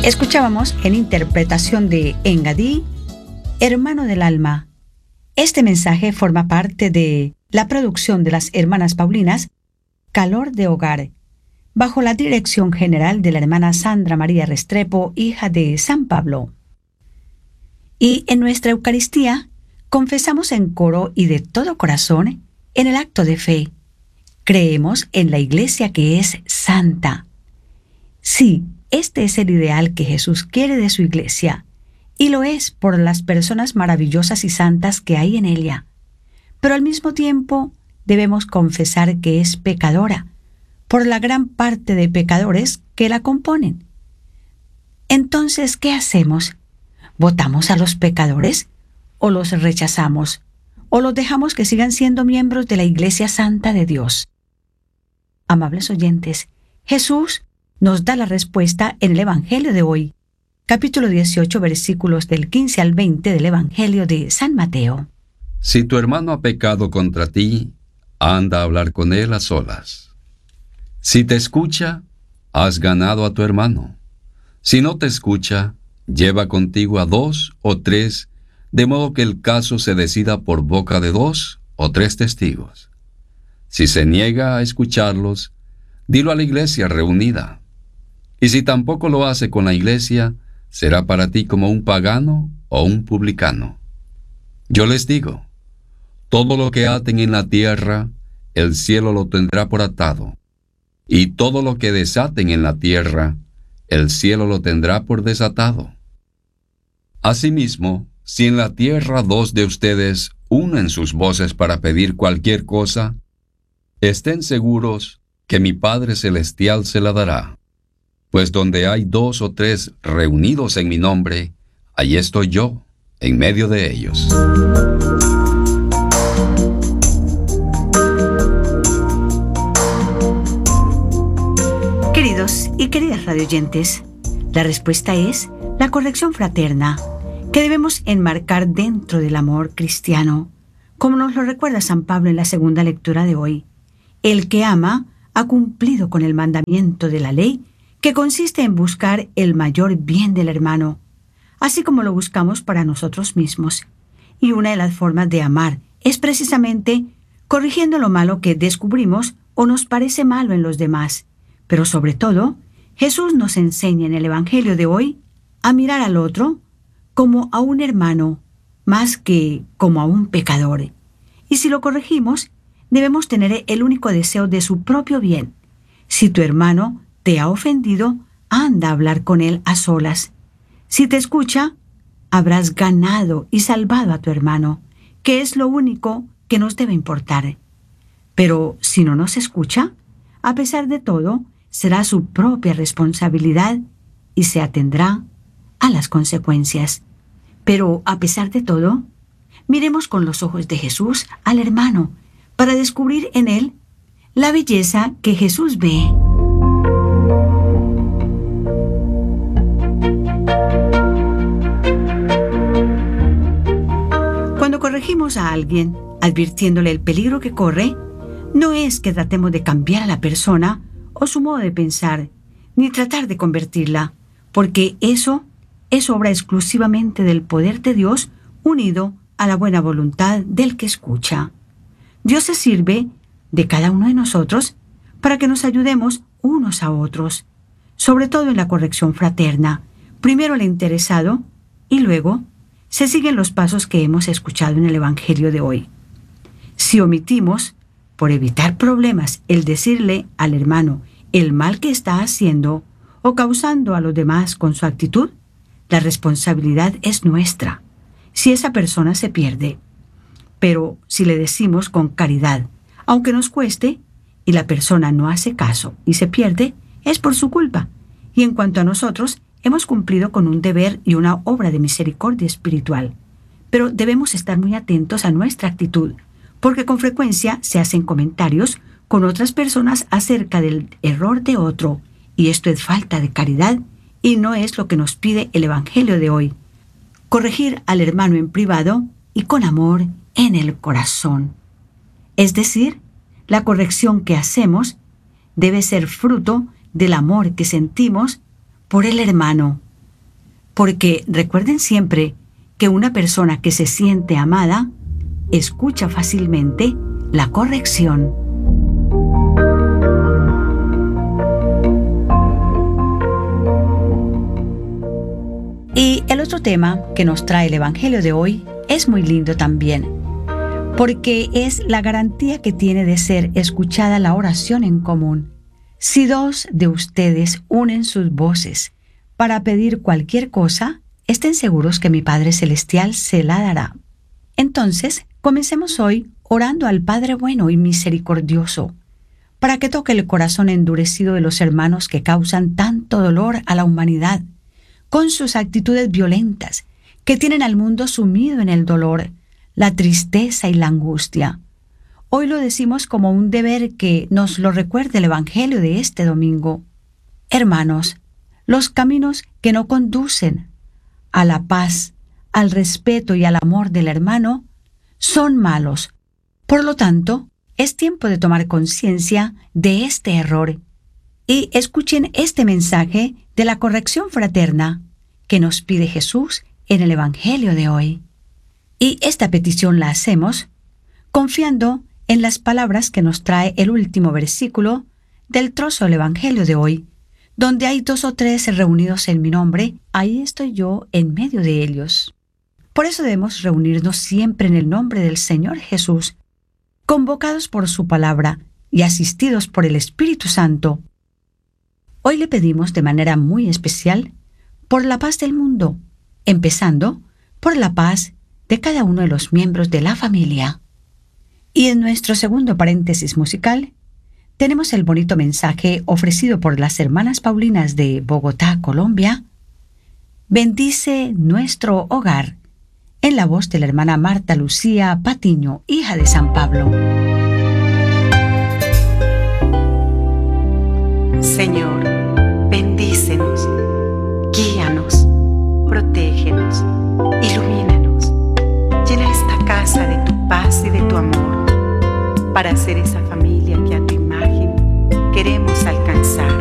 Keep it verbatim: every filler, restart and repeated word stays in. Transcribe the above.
Escuchábamos en interpretación de Engadí, Hermano del Alma. Este mensaje forma parte de la producción de las hermanas Paulinas, Calor de Hogar, bajo la dirección general de la hermana Sandra María Restrepo, hija de San Pablo. Y en nuestra Eucaristía confesamos en coro y de todo corazón en el acto de fe. Creemos en la Iglesia que es santa. Sí, este es el ideal que Jesús quiere de su Iglesia, y lo es por las personas maravillosas y santas que hay en ella. Pero al mismo tiempo debemos confesar que es pecadora, por la gran parte de pecadores que la componen. Entonces, ¿qué hacemos? ¿Votamos a los pecadores? ¿O los rechazamos? ¿O los dejamos que sigan siendo miembros de la Iglesia Santa de Dios? Amables oyentes, Jesús nos da la respuesta en el Evangelio de hoy, capítulo dieciocho, versículos del quince al veinte del Evangelio de San Mateo. Si tu hermano ha pecado contra ti, anda a hablar con él a solas. Si te escucha, has ganado a tu hermano. Si no te escucha, lleva contigo a dos o tres, de modo que el caso se decida por boca de dos o tres testigos. Si se niega a escucharlos, dilo a la iglesia reunida. Y si tampoco lo hace con la iglesia, será para ti como un pagano o un publicano. Yo les digo, todo lo que aten en la tierra, el cielo lo tendrá por atado, y todo lo que desaten en la tierra, el cielo lo tendrá por desatado. Asimismo, si en la tierra dos de ustedes unen sus voces para pedir cualquier cosa, estén seguros que mi Padre Celestial se la dará. Pues donde hay dos o tres reunidos en mi nombre, allí estoy yo, en medio de ellos. Queridos y queridas radioyentes, la respuesta es la corrección fraterna, que debemos enmarcar dentro del amor cristiano, como nos lo recuerda San Pablo en la segunda lectura de hoy. El que ama ha cumplido con el mandamiento de la ley, que consiste en buscar el mayor bien del hermano, así como lo buscamos para nosotros mismos. Y una de las formas de amar es precisamente corrigiendo lo malo que descubrimos o nos parece malo en los demás. Pero sobre todo, Jesús nos enseña en el Evangelio de hoy a mirar al otro como a un hermano, más que como a un pecador. Y si lo corregimos, debemos tener el único deseo de su propio bien. Si tu hermano te ha ofendido, anda a hablar con él a solas. Si te escucha, habrás ganado y salvado a tu hermano, que es lo único que nos debe importar. Pero si no nos escucha, a pesar de todo, será su propia responsabilidad y se atendrá a las consecuencias. Pero a pesar de todo, miremos con los ojos de Jesús al hermano para descubrir en él la belleza que Jesús ve. Cuando corregimos a alguien, advirtiéndole el peligro que corre, no es que tratemos de cambiar a la persona o su modo de pensar, ni tratar de convertirla, porque eso es obra exclusivamente del poder de Dios unido a la buena voluntad del que escucha. Dios se sirve de cada uno de nosotros para que nos ayudemos unos a otros, sobre todo en la corrección fraterna, primero el interesado y luego se siguen los pasos que hemos escuchado en el Evangelio de hoy. Si omitimos, por evitar problemas, el decirle al hermano el mal que está haciendo o causando a los demás con su actitud, la responsabilidad es nuestra, si esa persona se pierde. Pero si le decimos con caridad, aunque nos cueste, y la persona no hace caso y se pierde, es por su culpa. Y en cuanto a nosotros, hemos cumplido con un deber y una obra de misericordia espiritual. Pero debemos estar muy atentos a nuestra actitud, porque con frecuencia se hacen comentarios con otras personas acerca del error de otro, y esto es falta de caridad y no es lo que nos pide el Evangelio de hoy. Corregir al hermano en privado y con amor en el corazón. Es decir, la corrección que hacemos debe ser fruto del amor que sentimos por el hermano, Porque recuerden siempre que una persona que se siente amada escucha fácilmente la corrección. Y el otro tema que nos trae el Evangelio de hoy es muy lindo también, porque es la garantía que tiene de ser escuchada la oración en común. Si dos de ustedes unen sus voces para pedir cualquier cosa, estén seguros que mi Padre Celestial se la dará. Entonces, comencemos hoy orando al Padre bueno y misericordioso, para que toque el corazón endurecido de los hermanos que causan tanto dolor a la humanidad, con sus actitudes violentas, que tienen al mundo sumido en el dolor, la tristeza y la angustia. Hoy lo decimos como un deber que nos lo recuerde el Evangelio de este domingo. Hermanos, los caminos que no conducen a la paz, al respeto y al amor del hermano son malos. Por lo tanto, es tiempo de tomar conciencia de este error. Y escuchen este mensaje de la corrección fraterna que nos pide Jesús en el Evangelio de hoy. Y esta petición la hacemos confiando en las palabras que nos trae el último versículo del trozo del Evangelio de hoy, donde hay dos o tres reunidos en mi nombre, ahí estoy yo en medio de ellos. Por eso debemos reunirnos siempre en el nombre del Señor Jesús, convocados por su palabra y asistidos por el Espíritu Santo. Hoy le pedimos de manera muy especial por la paz del mundo, empezando por la paz de cada uno de los miembros de la familia. Y en nuestro segundo paréntesis musical, tenemos el bonito mensaje ofrecido por las hermanas Paulinas de Bogotá, Colombia. Bendice nuestro hogar, en la voz de la hermana Marta Lucía Patiño, hija de San Pablo. Señor, bendícenos, guíanos, protégenos, ilumínanos. Llena esta casa de tu paz y de tu amor, para ser esa familia que a tu imagen queremos alcanzar.